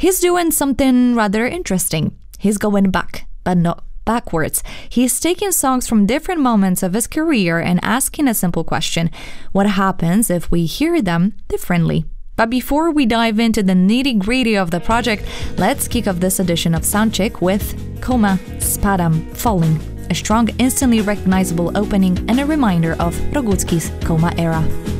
He's doing something rather interesting. He's going back, but not backwards. He's taking songs from different moments of his career and asking a simple question: what happens if we hear them differently? But before we dive into the nitty-gritty of the project, let's kick off this edition of Soundcheck with Koma, Spadam, Falling, a strong, instantly recognizable opening and a reminder of Rogucki's Koma era.